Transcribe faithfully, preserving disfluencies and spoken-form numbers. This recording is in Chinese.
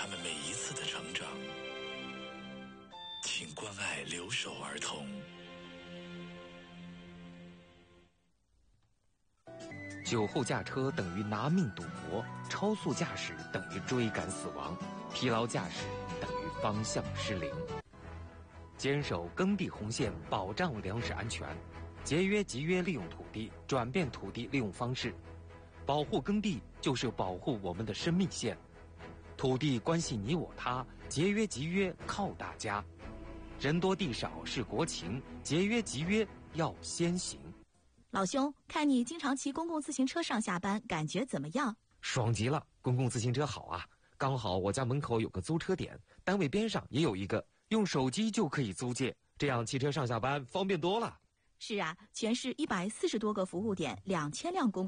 他们每一次的成长。请关爱留守儿童。 酒后驾车等于拿命赌博，超速驾驶等于追赶死亡，疲劳驾驶等于方向失灵。坚守耕地红线，保障粮食安全，节约集约利用土地，转变土地利用方式，保护耕地就是保护我们的生命线。土地关系你我他，节约集约靠大家。人多地少是国情，节约集约要先行。 老兄，看你经常骑公共自行车上下班，感觉怎么样？ 爽极了，公共自行车好啊！刚好我家门口有个租车点，单位边上也有一个，用手机就可以租借，这样骑车上下班方便多了。 是啊，全市一百四十多个服务点，两千辆公共